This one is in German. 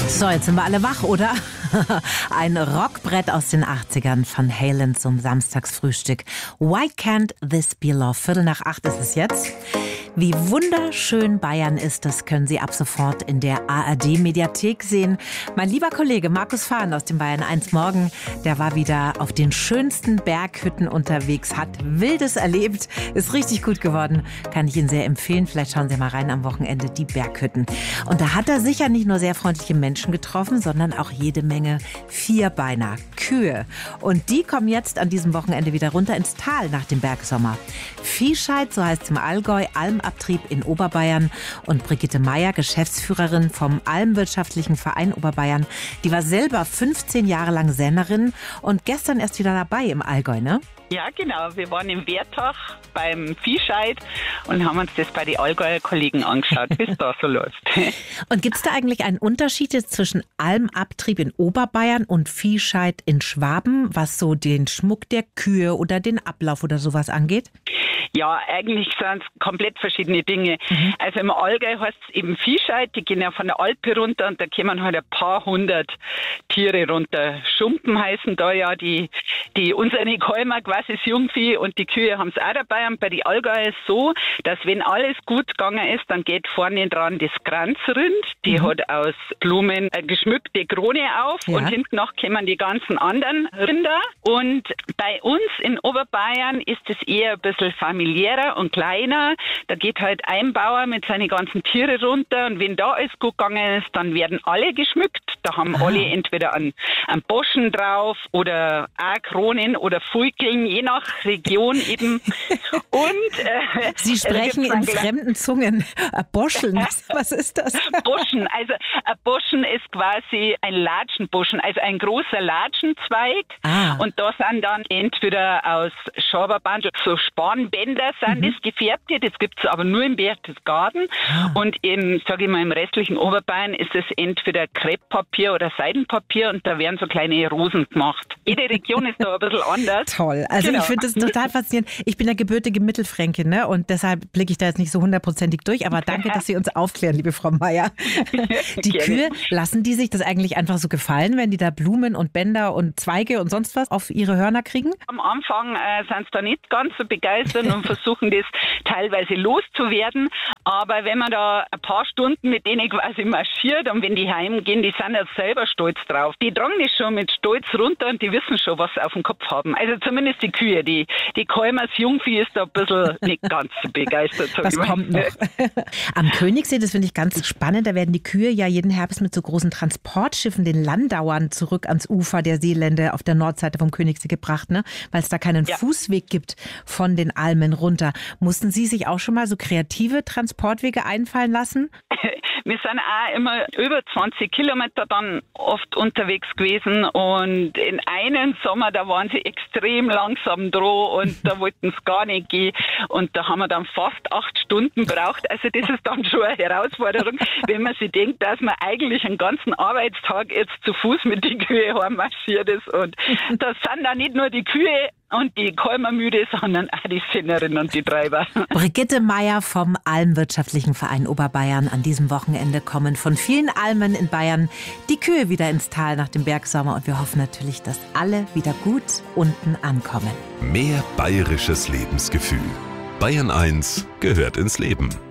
So, jetzt sind wir alle wach, oder? Ein Rockbrett aus den 80ern von Halen zum Samstagsfrühstück. Why can't this be love? 7:45 ist es jetzt. Wie wunderschön Bayern ist, das können Sie ab sofort in der ARD-Mediathek sehen. Mein lieber Kollege Markus Fahn aus dem Bayern 1 Morgen, der war wieder auf den schönsten Berghütten unterwegs, hat Wildes erlebt, ist richtig gut geworden. Kann ich Ihnen sehr empfehlen. Vielleicht schauen Sie mal rein am Wochenende, die Berghütten. Und da hat er sicher nicht nur sehr freundliche Menschen getroffen, sondern auch jede Menge Vierbeiner, Kühe. Und die kommen jetzt an diesem Wochenende wieder runter ins Tal nach dem Bergsommer. Viehscheid, so heißt es im Allgäu, Almabtrieb in Oberbayern. Und Brigitte Meier, Geschäftsführerin vom Almwirtschaftlichen Verein Oberbayern, die war selber 15 Jahre lang Sennerin und gestern erst wieder dabei im Allgäu, ne? Ja, genau. Wir waren im Wertach beim Viehscheid und haben uns das bei den Allgäuer Kollegen angeschaut, wie es da so läuft. Und gibt es da eigentlich einen Unterschied jetzt zwischen Almabtrieb in Oberbayern und Viehscheid in Schwaben, was so den Schmuck der Kühe oder den Ablauf oder sowas angeht? Ja, eigentlich sind es komplett verschiedene Dinge. Also im Allgäu heißt es eben Viehscheid, die gehen ja von der Alpe runter und da kommen halt ein paar hundert Tiere runter. Schumpen heißen da ja die unsere Kälmer quasi das Jungvieh und die Kühe haben es auch dabei. Und bei den Allgäuer ist es so, dass wenn alles gut gegangen ist, dann geht vorne dran das Kranzrind, die hat aus Blumen eine geschmückte Krone auf und hinten noch kommen die ganzen anderen Rinder. Und bei uns in Oberbayern ist es eher ein bisschen familiärer und kleiner. Da geht halt ein Bauer mit seinen ganzen Tiere runter und wenn da alles gut gegangen ist, dann werden alle geschmückt. Da haben alle entweder einen Boschen drauf oder auch Kronen oder Fulkeln, je nach Region eben. Und Sie sprechen in fremden Zungen. Boscheln, was ist das? Boschen, also ein Boschen ist quasi ein Latschenboschen, also ein großer Latschenzweig. Und da sind dann entweder aus Schaberband so Spanbänder sind das gefärbte, das gibt es aber nur im Berchtesgaden. Und im restlichen Oberbayern ist es entweder Krepppapier oder Seidenpapier und da werden so kleine Rosen gemacht. Jede Region ist da ein bisschen anders. Toll, also ich finde das total faszinierend. Ich bin ja gebürtige Mittelfränkin, ne? Und deshalb blicke ich da jetzt nicht so hundertprozentig durch, aber danke, dass Sie uns aufklären, liebe Frau Meier. Die Kühe, lassen die sich das eigentlich einfach so gefallen, wenn die da Blumen und Bänder und Zweige und sonst was auf ihre Hörner kriegen? Am Anfang sind sie da nicht ganz so begeistert und versuchen das teilweise loszuwerden, aber wenn man da ein paar Stunden mit denen quasi marschiert und wenn die heimgehen, die sind ja selber stolz drauf. Die tragen das schon mit Stolz runter und die wissen schon, was sie auf dem Kopf haben. Also zumindest die Kühe, die Kälmer, das Jungvieh ist da ein bisschen nicht ganz so begeistert. Was kommt noch? Am Königssee, das finde ich ganz spannend, da werden die Kühe ja jeden Herbst mit so großen Transportschiffen, den Landauern, zurück ans Ufer der Seelande auf der Nordseite vom Königssee gebracht, ne? Weil es da keinen Fußweg gibt von den Almen runter. Mussten Sie sich auch schon mal so kreative Transportwege einfallen lassen? Wir sind auch immer über 20 Kilometer dann oft unterwegs gewesen und in einem Sommer, da waren sie extrem langsam dran und da wollten es gar nicht gehen und da haben wir dann fast 8 Stunden braucht. Also das ist dann schon eine Herausforderung, wenn man sich denkt, dass man eigentlich einen ganzen Arbeitstag jetzt zu Fuß mit den Kühe heimmarschiert ist und das sind dann nicht nur die Kühe und die Kälmer müde, sondern auch die Sennerinnen und die Treiber. Brigitte Meier vom Almwirtschaftlichen Verein Oberbayern. An diesem Wochenende kommen von vielen Almen in Bayern die Kühe wieder ins Tal nach dem Bergsommer. Und wir hoffen natürlich, dass alle wieder gut unten ankommen. Mehr bayerisches Lebensgefühl. Bayern 1 gehört ins Leben.